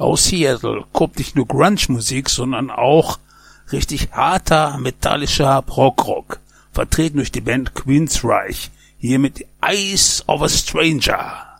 Aus Seattle kommt nicht nur Grunge-Musik, sondern auch richtig harter, metallischer Prog-Rock, vertreten durch die Band Queensryche, hier mit Eyes of a Stranger.